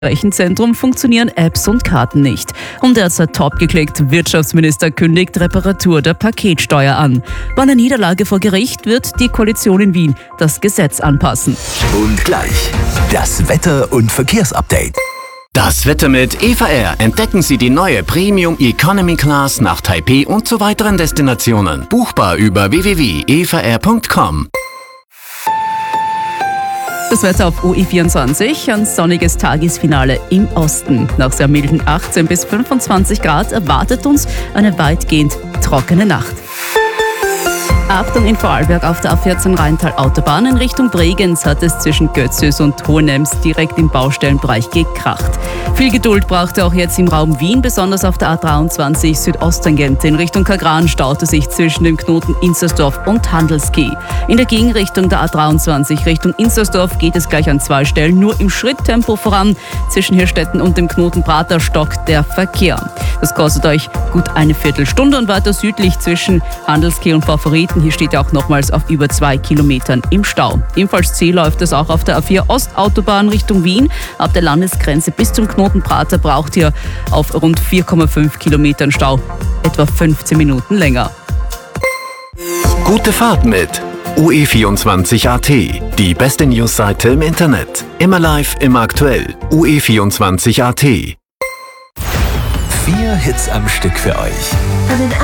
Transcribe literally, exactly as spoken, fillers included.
Rechenzentrum funktionieren Apps und Karten nicht. Und derzeit top geklickt, Wirtschaftsminister kündigt Reparatur der Paketsteuer an. Bei einer Niederlage vor Gericht wird die Koalition in Wien das Gesetz anpassen. Und gleich das Wetter- und Verkehrsupdate. Das Wetter mit E V R. Entdecken Sie die neue Premium Economy Class nach Taipei und zu weiteren Destinationen. Buchbar über w w w punkt e v r punkt com. Das Wetter auf U E vierundzwanzig, ein sonniges Tagesfinale im Osten. Nach sehr milden achtzehn bis fünfundzwanzig Grad erwartet uns eine weitgehend trockene Nacht. Achtung in Vorarlberg auf der A vierzehn Rheintal Autobahn in Richtung Bregenz hat es zwischen Götzüs und Hohenems direkt im Baustellenbereich gekracht. Viel Geduld brauchte auch jetzt im Raum Wien, besonders auf der A dreiundzwanzig Südosttangente in Richtung Kagran staute sich zwischen dem Knoten Inzersdorf und Handelski. In der Gegenrichtung der A dreiundzwanzig Richtung Inzersdorf geht es gleich an zwei Stellen nur im Schritttempo voran. Zwischen Hirstetten und dem Knoten Prater stockt der Verkehr. Das kostet euch gut eine Viertelstunde und weiter südlich zwischen Handelski und Favoriten. Hier steht ja auch nochmals auf über zwei Kilometern im Stau. Ebenfalls zäh läuft es auch auf der A vier Ostautobahn Richtung Wien. Ab der Landesgrenze bis zum Knoten Prater braucht ihr auf rund vier Komma fünf Kilometern Stau etwa fünfzehn Minuten länger. Gute Fahrt mit U E vierundzwanzig Punkt a t. Die beste Newsseite im Internet. Immer live, immer aktuell. U E vierundzwanzig Punkt a t. Vier Hits am Stück für euch.